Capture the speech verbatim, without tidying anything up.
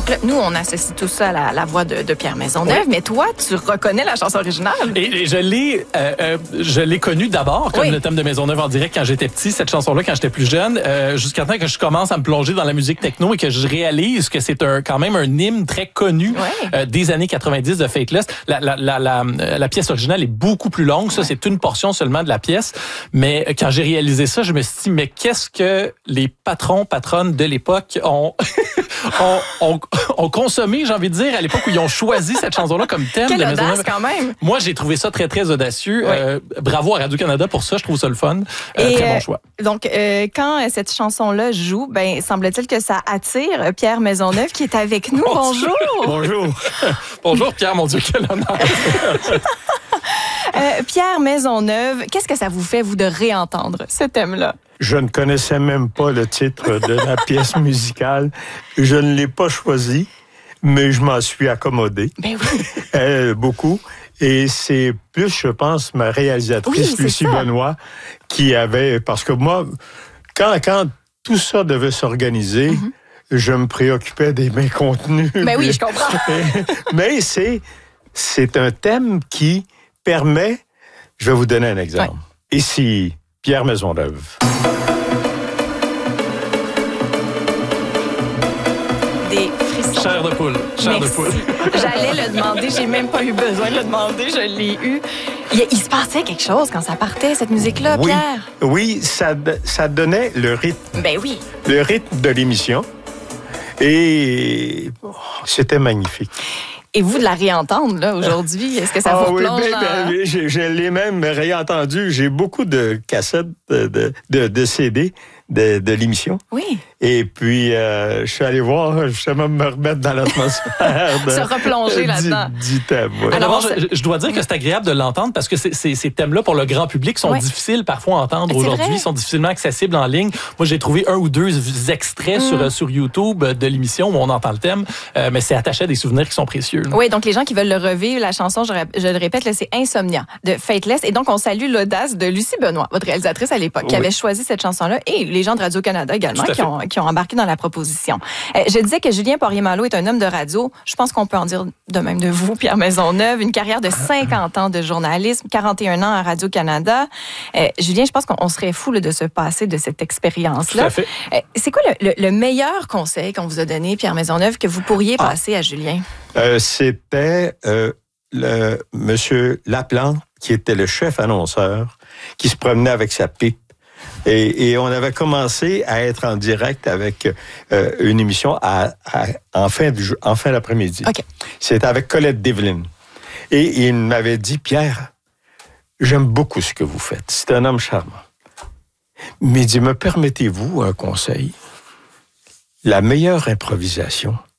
Donc là, nous, on associe tout ça à la, la voix de, de Pierre Maisonneuve, oui. mais toi, tu reconnais la chanson originale. Et, et je l'ai euh, euh, je l'ai connue d'abord comme oui. le thème de Maisonneuve en direct quand j'étais petit, cette chanson-là, quand j'étais plus jeune, euh, jusqu'à temps que je commence à me plonger dans la musique techno et que je réalise que c'est un, quand même un hymne très connu oui. euh, des années quatre-vingt-dix de Faithless. La, la, la, la, la pièce originale est beaucoup plus longue. Ça, oui. c'est une portion seulement de la pièce. Mais quand j'ai réalisé ça, je me suis dit, mais qu'est-ce que les patrons, patronnes de l'époque ont... ont, ont, ont consommé, j'ai envie de dire, à l'époque où ils ont choisi cette chanson-là comme thème. Quelle de audace, Maisonneuve. quand même! Moi, j'ai trouvé ça très, très audacieux. Oui. Euh, bravo à Radio-Canada pour ça. Je trouve ça le fun. Euh, Et très euh, bon choix. Donc, euh, quand cette chanson-là joue, ben, semble-t-il que ça attire Pierre Maisonneuve qui est avec nous. Bonjour! Bonjour! Bonjour, Pierre, mon Dieu, quel honneur! euh, Pierre Maisonneuve, qu'est-ce que ça vous fait, vous, de réentendre ce thème-là? Je ne connaissais même pas le titre de la pièce musicale. Je ne l'ai pas choisi, mais je m'en suis accommodé. Ben oui. euh, beaucoup. Et c'est plus, je pense, ma réalisatrice, oui, Lucie ça. Benoît, qui avait... Parce que moi, quand, quand tout ça devait s'organiser, mm-hmm. je me préoccupais des mains contenus. Ben oui, je comprends. Mais c'est, c'est un thème qui permet... Je vais vous donner un exemple. Ouais. Ici... Pierre Maisonneuve. Des frissons. Chair de poule. Chair Merci. de poule. J'allais le demander, j'ai même pas eu besoin de le demander, je l'ai eu. Il, il se passait quelque chose quand ça partait, cette musique-là, oui. Pierre? Oui, ça, ça donnait le rythme. Ben oui. Le rythme de l'émission. Et oh, c'était magnifique. Et vous, de la réentendre, là, aujourd'hui, est-ce que ça ah, vous oui, replonge ben, dans... ben, je, je l'ai même réentendu. J'ai beaucoup de cassettes, de, de, de, de C D de, de l'émission. Oui. Et puis, euh, je suis allé voir, justement, me remettre dans l'atmosphère. De, se replonger là-dedans. Du, du thème, oui. Alors, je, je dois dire que c'est agréable de l'entendre parce que c'est, c'est, ces thèmes-là, pour le grand public, sont oui. difficiles parfois à entendre aujourd'hui. Ils sont difficilement accessibles en ligne. Moi, j'ai trouvé un ou deux extraits mm. sur, sur YouTube de l'émission où on entend le thème, euh, mais c'est attaché à des souvenirs qui sont précieux. Là. Oui, donc les gens qui veulent le revivre, la chanson, je, je le répète, là, c'est Insomnia de Faithless. Et donc, on salue l'audace de Lucie Benoît, votre réalisatrice à l'époque, oui. qui avait choisi cette chanson-là, et les gens de Radio-Canada également, qui ont, qui ont embarqué dans la proposition. Euh, je disais que Julien Poirier-Malo est un homme de radio. Je pense qu'on peut en dire de même de vous, Pierre Maisonneuve. Une carrière de cinquante ans de journalisme, quarante et un ans à Radio-Canada. Euh, Julien, je pense qu'on serait fou là, de se passer de cette expérience-là. Tout à fait. Euh, c'est quoi le, le, le meilleur conseil qu'on vous a donné, Pierre Maisonneuve, que vous pourriez ah. passer à Julien? Euh, c'était euh, le monsieur Laplante, qui était le chef annonceur, qui se promenait avec sa pipe. Et, et on avait commencé à être en direct avec euh, une émission à, à, en, fin du, en fin d'après-midi. Okay. C'était avec Colette Devlin. Et il m'avait dit, Pierre, j'aime beaucoup ce que vous faites. C'est un homme charmant. Mais il dit, me permettez-vous un conseil? La meilleure improvisation,